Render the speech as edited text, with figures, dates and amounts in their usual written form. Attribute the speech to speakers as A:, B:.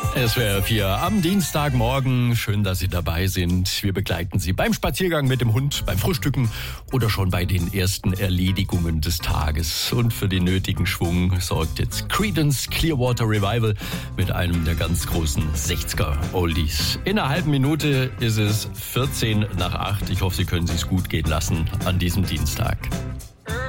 A: SWR 4 am Dienstagmorgen. Schön, dass Sie dabei sind. Wir begleiten Sie beim Spaziergang mit dem Hund, beim Frühstücken oder schon bei den ersten Erledigungen des Tages. Und für den nötigen Schwung sorgt jetzt Creedence Clearwater Revival mit einem der ganz großen 60er-Oldies. In einer halben Minute ist es 7:45. Ich hoffe, Sie können es sich gut gehen lassen an diesem Dienstag.